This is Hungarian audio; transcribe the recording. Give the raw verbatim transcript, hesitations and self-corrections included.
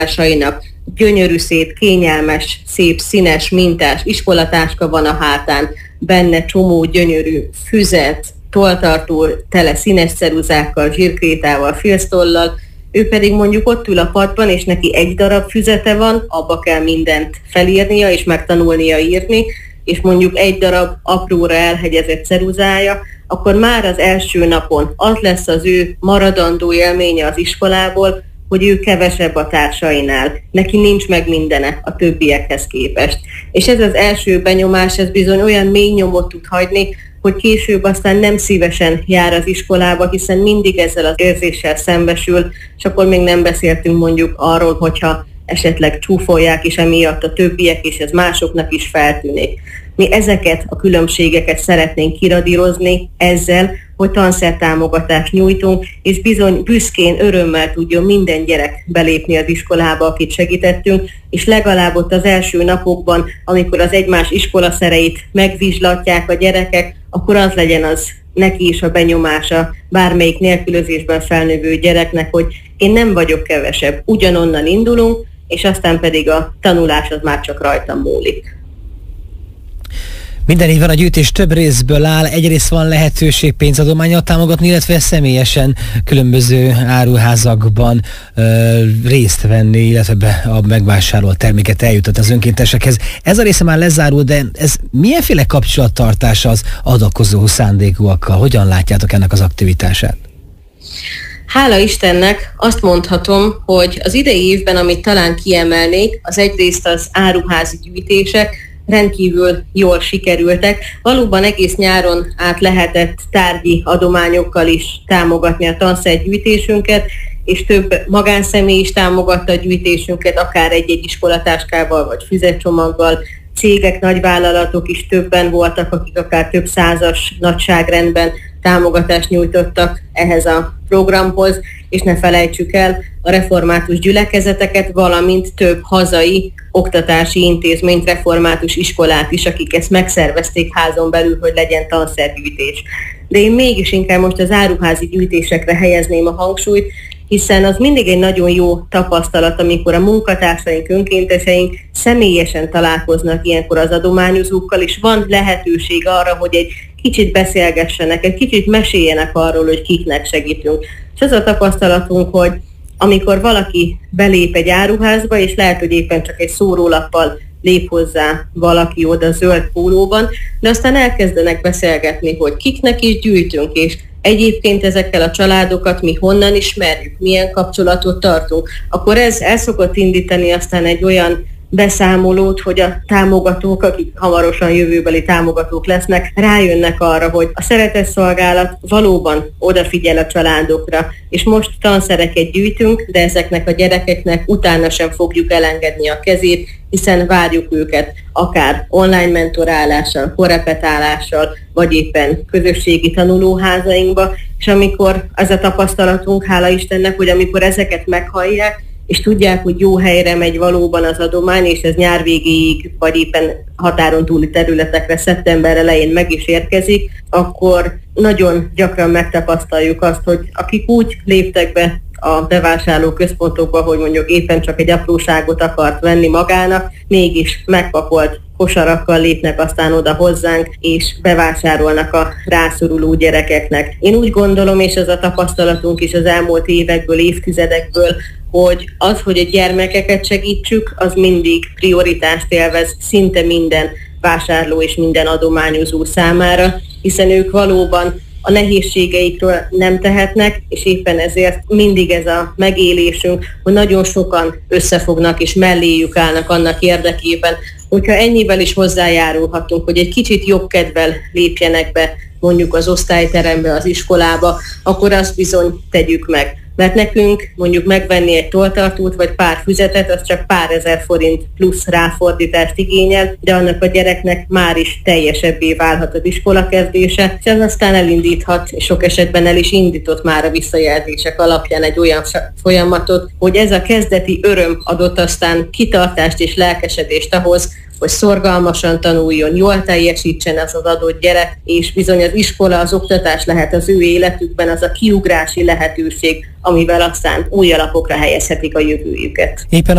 munkatársainak gyönyörű szép, kényelmes, szép, színes, mintás iskolatáska van a hátán, benne csomó gyönyörű füzet, tolltartó, tele színes ceruzákkal, zsírkrétával, filctollal, ő pedig mondjuk ott ül a padban, és neki egy darab füzete van, abba kell mindent felírnia és megtanulnia írni, és mondjuk egy darab apróra elhegyezett ceruzája, akkor már az első napon az lesz az ő maradandó élménye az iskolából, hogy ő kevesebb a társainál, neki nincs meg mindene a többiekhez képest. És ez az első benyomás, ez bizony olyan mély nyomot tud hagyni, hogy később aztán nem szívesen jár az iskolába, hiszen mindig ezzel az érzéssel szembesül, és akkor még nem beszéltünk mondjuk arról, hogyha esetleg csúfolják is emiatt a többiek, és ez másoknak is feltűnik. Mi ezeket a különbségeket szeretnénk kiradírozni ezzel, hogy tanszertámogatást nyújtunk, és bizony büszkén, örömmel tudjon minden gyerek belépni az iskolába, akit segítettünk, és legalább ott az első napokban, amikor az egymás iskolaszereit megvizslatják a gyerekek, akkor az legyen az neki is a benyomása bármelyik nélkülözésben felnövő gyereknek, hogy én nem vagyok kevesebb, ugyanonnan indulunk, és aztán pedig a tanulás az már csak rajtam múlik. Minden évben a gyűjtés több részből áll, egyrészt van lehetőség pénzadománnyal támogatni, illetve személyesen különböző áruházakban ö, részt venni, illetve be a megvásárolt terméket eljutott az önkéntesekhez. Ez a része már lezárul, de ez milyenféle kapcsolattartás az adakozó szándékúakkal? Hogyan látjátok ennek az aktivitását? Hála Istennek azt mondhatom, hogy az idei évben, amit talán kiemelnék, az egyrészt az áruházi gyűjtések, rendkívül jól sikerültek. Valóban egész nyáron át lehetett tárgyi adományokkal is támogatni a tanszergyűjtésünket, és több magánszemély is támogatta a gyűjtésünket, akár egy-egy iskolatáskával vagy füzetcsomaggal. Cégek, nagyvállalatok is többen voltak, akik akár több százas nagyságrendben támogatást nyújtottak ehhez a programhoz, és ne felejtsük el a református gyülekezeteket, valamint több hazai oktatási intézményt, református iskolát is, akik ezt megszervezték házon belül, hogy legyen tanszergyűjtés. De én mégis inkább most az áruházi gyűjtésekre helyezném a hangsúlyt, hiszen az mindig egy nagyon jó tapasztalat, amikor a munkatársaink, önkénteseink személyesen találkoznak ilyenkor az adományozókkal, és van lehetőség arra, hogy egy kicsit beszélgessenek, egy kicsit meséljenek arról, hogy kiknek segítünk. És az a tapasztalatunk, hogy amikor valaki belép egy áruházba, és lehet, hogy éppen csak egy szórólappal lép hozzá valaki oda zöld pólóban, de aztán elkezdenek beszélgetni, hogy kiknek is gyűjtünk, és egyébként ezekkel a családokat mi honnan ismerjük, milyen kapcsolatot tartunk, akkor ez el szokott indítani aztán egy olyan beszámolót, hogy a támogatók, akik hamarosan jövőbeli támogatók lesznek, rájönnek arra, hogy a szeretetszolgálat valóban odafigyel a családokra, és most tanszereket gyűjtünk, de ezeknek a gyerekeknek utána sem fogjuk elengedni a kezét, hiszen várjuk őket akár online mentorálással, korepetálással, vagy éppen közösségi tanulóházainkba, és amikor az a tapasztalatunk, hála Istennek, hogy amikor ezeket meghallják, és tudják, hogy jó helyre megy valóban az adomány, és ez nyár végéig, vagy éppen határon túli területekre szeptember elején meg is érkezik, akkor nagyon gyakran megtapasztaljuk azt, hogy akik úgy léptek be a bevásárló központokba, hogy mondjuk éppen csak egy apróságot akart venni magának, mégis megpakolt kosarakkal lépnek aztán oda hozzánk, és bevásárolnak a rászoruló gyerekeknek. Én úgy gondolom, és ez a tapasztalatunk is az elmúlt évekből, évtizedekből, hogy az, hogy a gyermekeket segítsük, az mindig prioritást élvez szinte minden vásárló és minden adományozó számára, hiszen ők valóban a nehézségeikről nem tehetnek, és éppen ezért mindig ez a megélésünk, hogy nagyon sokan összefognak és melléjük állnak annak érdekében, hogyha ennyivel is hozzájárulhatunk, hogy egy kicsit jobb kedvel lépjenek be mondjuk az osztályterembe, az iskolába, akkor azt bizony tegyük meg. Mert nekünk mondjuk megvenni egy tolltartót vagy pár füzetet, az csak pár ezer forint plusz ráfordítást igényel, de annak a gyereknek már is teljesebbé válhat az iskolakezdése, és az aztán elindíthat, és sok esetben el is indított már a visszajelzések alapján egy olyan folyamatot, hogy ez a kezdeti öröm adott aztán kitartást és lelkesedést ahhoz, hogy szorgalmasan tanuljon, jól teljesítsen az az adott gyerek, és bizony az iskola, az oktatás lehet az ő életükben az a kiugrási lehetőség, amivel aztán új alapokra helyezhetik a jövőjüket. Éppen